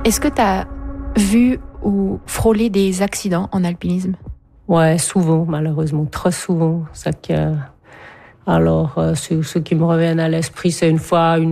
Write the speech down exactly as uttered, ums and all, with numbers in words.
Est-ce que tu as vu ou frôlé des accidents en alpinisme? Ouais, souvent, malheureusement, trop souvent. Ça que... Alors, euh, ce, ce qui me revient à l'esprit, c'est une fois une